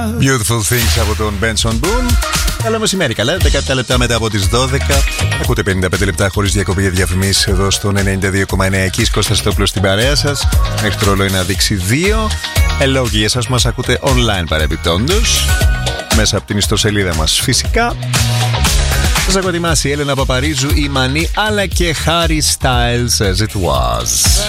Beautiful Things από τον Benson Boone. Καλό μεσημέρι, καλά. 17 λεπτά μετά από τις 12. Ακούτε 55 λεπτά χωρίς διακοπή για διαφημίσεις εδώ στο 92,9. Εκεί Κώστας Τόπλος στην παρέα σας. Μέχρι το ρολόι να δείξει 2. Hello και για εσάς που μας ακούτε online παρεμπιπτόντως. Μέσα από την ιστοσελίδα μας φυσικά. Σας έχω ετοιμάσει η Έλενα Παπαρίζου, η Μανή αλλά και Harry Styles As It Was.